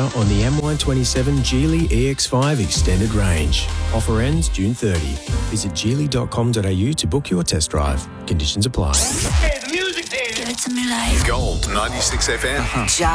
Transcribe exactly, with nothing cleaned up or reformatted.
pressure on the M Y twenty-seven Geely E X five Extended Range. Offer ends June thirtieth. Visit geely dot com dot a u to book your test drive. Conditions apply. Hey, the music's here. Give it to me like Gold ninety-six F M. uh-huh.